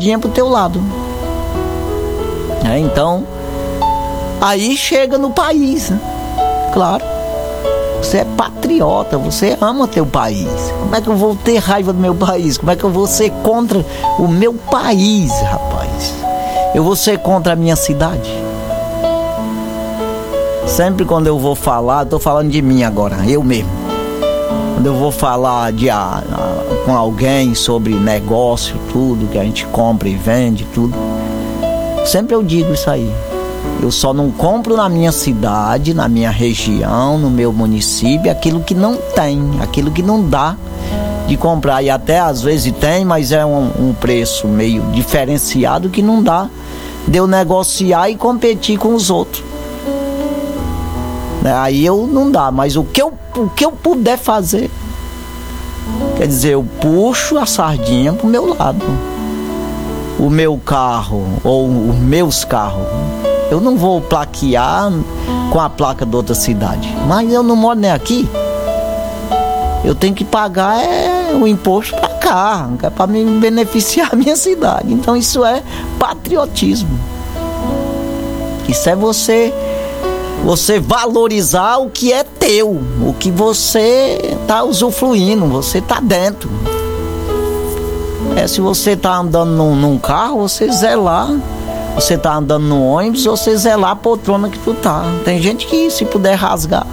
sardinha pro teu lado. Então, aí chega no país, né? Claro. Você é patriota, você ama teu país. Como é que eu vou ter raiva do meu país? Como é que eu vou ser contra o meu país, rapaz? Eu vou ser contra a minha cidade? Sempre quando eu vou falar, estou falando de mim agora, eu mesmo. Quando eu vou falar com alguém sobre negócio, tudo que a gente compra e vende, tudo, sempre eu digo isso aí. Eu só não compro na minha cidade, na minha região, no meu município, aquilo que não tem, aquilo que não dá de comprar. E até às vezes tem, mas é um preço meio diferenciado que não dá de eu negociar e competir com os outros. Aí eu não dá, mas o que eu puder fazer, quer dizer, eu puxo a sardinha pro meu lado. O meu carro ou os meus carros, eu não vou plaquear com a placa de outra cidade, mas eu não moro nem aqui. Eu tenho que pagar o imposto para cá, que é para me beneficiar a minha cidade. Então isso é patriotismo. Isso é você valorizar o que é teu, o que você está usufruindo, você está dentro. Se você está andando num carro, você zelar. Você está andando no ônibus, você zelar a poltrona que tu tá. Tem gente que, se puder rasgar,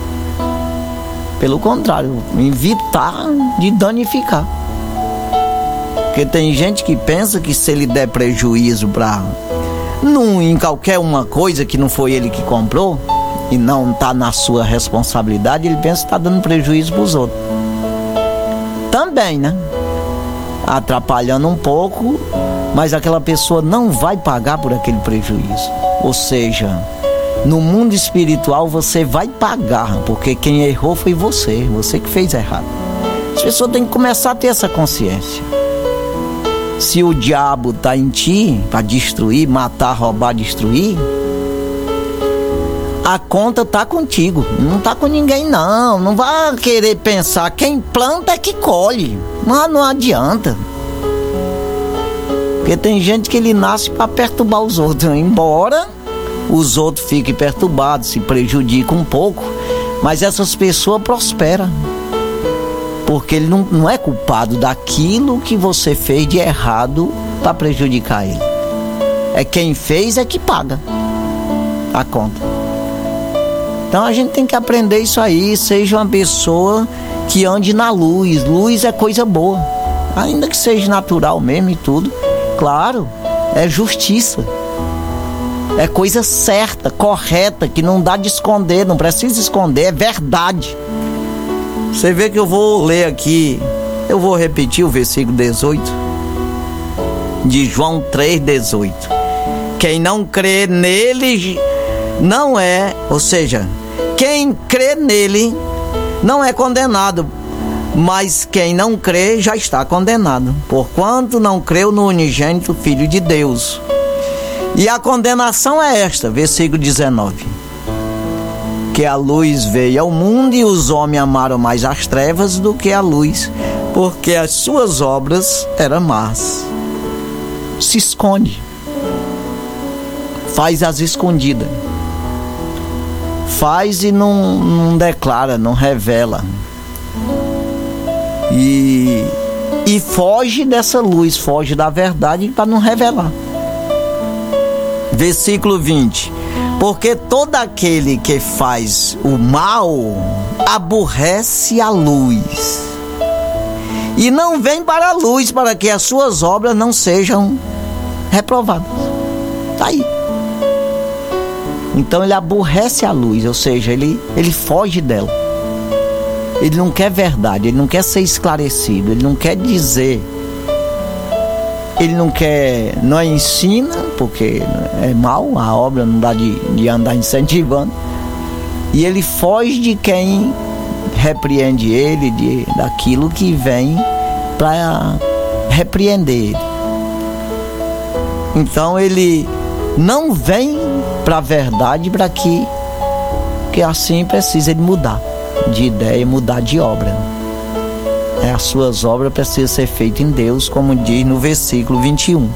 pelo contrário, evitar de danificar. Porque tem gente que pensa que se ele der prejuízo em qualquer uma coisa que não foi ele que comprou e não está na sua responsabilidade, ele pensa que está dando prejuízo para os outros. Também, né? Atrapalhando um pouco, mas aquela pessoa não vai pagar por aquele prejuízo. Ou seja, no mundo espiritual você vai pagar, porque quem errou foi você que fez errado. As pessoas têm que começar a ter essa consciência. Se o diabo está em ti para destruir, matar, roubar, destruir, a conta está contigo, não está com ninguém não. Não vai querer pensar, quem planta é que colhe. Não adianta. Porque tem gente que ele nasce para perturbar os outros, embora os outros fiquem perturbados, se prejudicam um pouco, mas essas pessoas prosperam. Porque ele não é culpado daquilo que você fez de errado para prejudicar ele. É quem fez é que paga a conta. Então a gente tem que aprender isso aí. Seja uma pessoa que ande na luz. Luz é coisa boa, ainda que seja natural mesmo e tudo. Claro, é justiça, é coisa certa, correta, que não dá de esconder, não precisa esconder, é verdade. Você vê que eu vou ler aqui, eu vou repetir o versículo 18 de João 3,18. Quem não crê nele não é, ou seja, quem crê nele não é condenado, mas quem não crê já está condenado, porquanto não creu no unigênito Filho de Deus. E a condenação é esta, versículo 19: que a luz veio ao mundo e os homens amaram mais as trevas do que a luz, porque as suas obras eram más. Se esconde, faz as escondidas, faz e não declara, não revela, e foge dessa luz, foge da verdade para não revelar. Versículo 20: porque todo aquele que faz o mal aborrece a luz e não vem para a luz, para que as suas obras não sejam reprovadas. Tá aí. Então ele aborrece a luz, ou seja, ele foge dela. Ele não quer verdade, ele não quer ser esclarecido, ele não quer dizer, ele não ensina, porque é mal, a obra não dá de andar incentivando, e ele foge de quem repreende ele, daquilo que vem para repreender ele. Então ele não vem para a verdade, para que assim precisa ele mudar de ideia, mudar de obra. As suas obras precisam ser feitas em Deus, como diz no versículo 21.